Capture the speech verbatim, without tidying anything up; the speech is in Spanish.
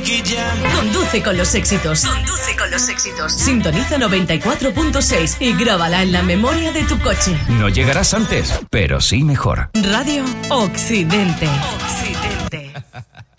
Nicky Jam. Conduce con los éxitos. Conduce con los éxitos. Sintoniza noventa y cuatro punto seis y grábala en la memoria de tu coche. No llegarás antes, pero sí mejor. Radio Occidente. Occidente.